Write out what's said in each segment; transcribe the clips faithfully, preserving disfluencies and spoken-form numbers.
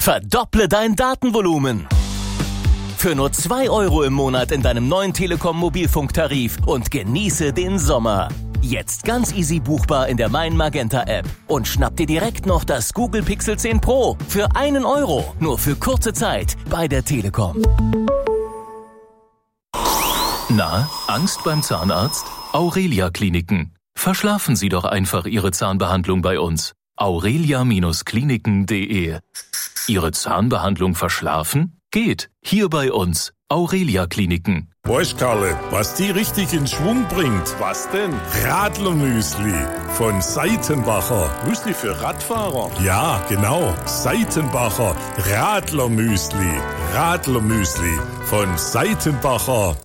Verdopple dein Datenvolumen. Für nur zwei Euro im Monat in deinem neuen Telekom Mobilfunktarif und genieße den Sommer. Jetzt ganz easy buchbar in der Mein Magenta App. Und schnapp dir direkt noch das Google Pixel zehn Pro für einen Euro. Nur für kurze Zeit bei der Telekom. Na, Angst beim Zahnarzt? Aurelia Kliniken. Verschlafen Sie doch einfach Ihre Zahnbehandlung bei uns. aurelia Kliniken punkt de. Ihre Zahnbehandlung verschlafen? Geht. Hier bei uns. Aurelia Kliniken. Weißt Karle, was die richtig in Schwung bringt? Was denn? Radlermüsli von Seitenbacher. Müsli für Radfahrer? Ja, genau. Seitenbacher Radlermüsli. Radlermüsli von Seitenbacher.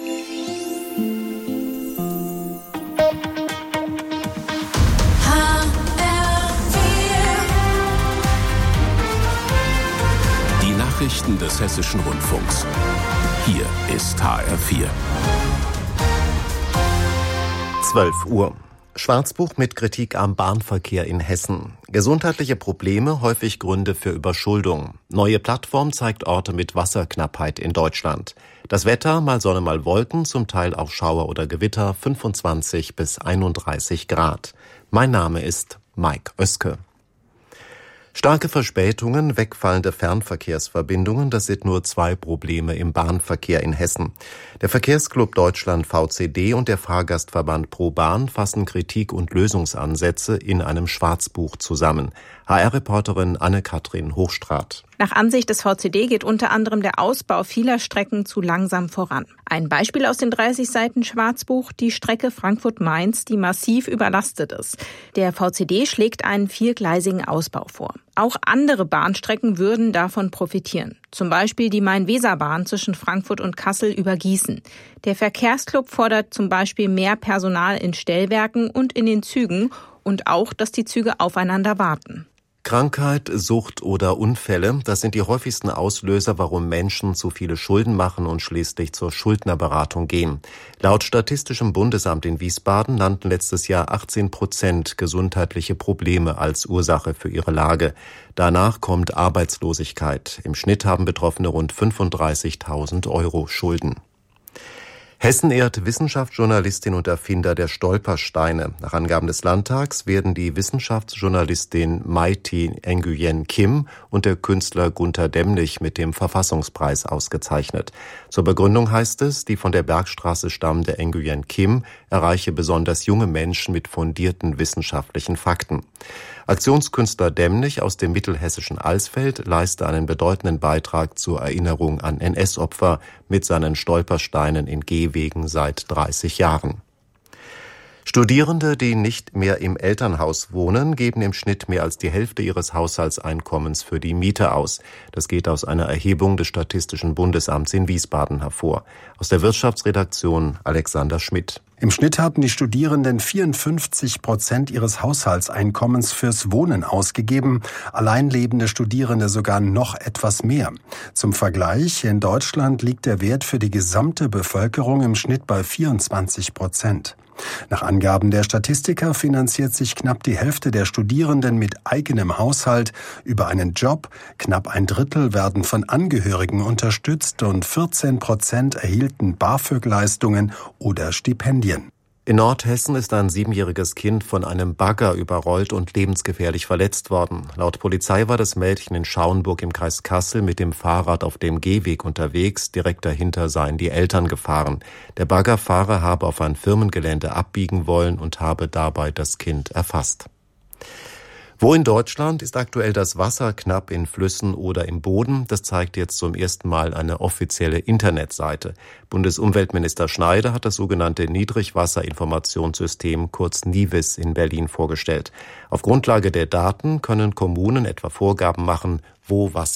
Nachrichten des Hessischen Rundfunks. Hier ist H R vier. zwölf Uhr. Schwarzbuch mit Kritik am Bahnverkehr in Hessen. Gesundheitliche Probleme, häufig Gründe für Überschuldung. Neue Plattform zeigt Orte mit Wasserknappheit in Deutschland. Das Wetter, mal Sonne, mal Wolken, zum Teil auch Schauer oder Gewitter, fünfundzwanzig bis einunddreißig Grad. Mein Name ist Mike Oeske. Starke Verspätungen, wegfallende Fernverkehrsverbindungen, das sind nur zwei Probleme im Bahnverkehr in Hessen. Der Verkehrsclub Deutschland V C D und der Fahrgastverband ProBahn fassen Kritik und Lösungsansätze in einem Schwarzbuch zusammen. H R-Reporterin Anne-Kathrin Hochstraat. Nach Ansicht des V C D geht unter anderem der Ausbau vieler Strecken zu langsam voran. Ein Beispiel aus den dreißig Seiten Schwarzbuch, die Strecke Frankfurt-Mainz, die massiv überlastet ist. Der V C D schlägt einen viergleisigen Ausbau vor. Auch andere Bahnstrecken würden davon profitieren. Zum Beispiel die Main-Weser-Bahn zwischen Frankfurt und Kassel über Gießen. Der Verkehrsclub fordert zum Beispiel mehr Personal in Stellwerken und in den Zügen und auch, dass die Züge aufeinander warten. Krankheit, Sucht oder Unfälle, das sind die häufigsten Auslöser, warum Menschen zu viele Schulden machen und schließlich zur Schuldnerberatung gehen. Laut Statistischem Bundesamt in Wiesbaden nannten letztes Jahr achtzehn Prozent gesundheitliche Probleme als Ursache für ihre Lage. Danach kommt Arbeitslosigkeit. Im Schnitt haben Betroffene rund fünfunddreißigtausend Euro Schulden. Hessen ehrt Wissenschaftsjournalistin und Erfinder der Stolpersteine. Nach Angaben des Landtags werden die Wissenschaftsjournalistin Mai-Thi Nguyen Kim und der Künstler Gunter Demnig mit dem Verfassungspreis ausgezeichnet. Zur Begründung heißt es, die von der Bergstraße stammende Nguyen Kim erreiche besonders junge Menschen mit fundierten wissenschaftlichen Fakten. Aktionskünstler Demnig aus dem mittelhessischen Alsfeld leiste einen bedeutenden Beitrag zur Erinnerung an N S-Opfer mit seinen Stolpersteinen in Gehwegen seit dreißig Jahren. Studierende, die nicht mehr im Elternhaus wohnen, geben im Schnitt mehr als die Hälfte ihres Haushaltseinkommens für die Miete aus. Das geht aus einer Erhebung des Statistischen Bundesamts in Wiesbaden hervor. Aus der Wirtschaftsredaktion Alexander Schmidt. Im Schnitt haben die Studierenden vierundfünfzig Prozent ihres Haushaltseinkommens fürs Wohnen ausgegeben, alleinlebende Studierende sogar noch etwas mehr. Zum Vergleich, in Deutschland liegt der Wert für die gesamte Bevölkerung im Schnitt bei vierundzwanzig Prozent. Nach Angaben der Statistiker finanziert sich knapp die Hälfte der Studierenden mit eigenem Haushalt über einen Job, knapp ein Drittel werden von Angehörigen unterstützt und vierzehn Prozent erhielten BAföG-Leistungen oder Stipendien. In Nordhessen ist ein siebenjähriges Kind von einem Bagger überrollt und lebensgefährlich verletzt worden. Laut Polizei war das Mädchen in Schauenburg im Kreis Kassel mit dem Fahrrad auf dem Gehweg unterwegs. Direkt dahinter seien die Eltern gefahren. Der Baggerfahrer habe auf ein Firmengelände abbiegen wollen und habe dabei das Kind erfasst. Wo in Deutschland ist aktuell das Wasser knapp in Flüssen oder im Boden? Das zeigt jetzt zum ersten Mal eine offizielle Internetseite. Bundesumweltminister Schneider hat das sogenannte Niedrigwasserinformationssystem, kurz NIWIS, in Berlin vorgestellt. Auf Grundlage der Daten können Kommunen etwa Vorgaben machen, wo Wasser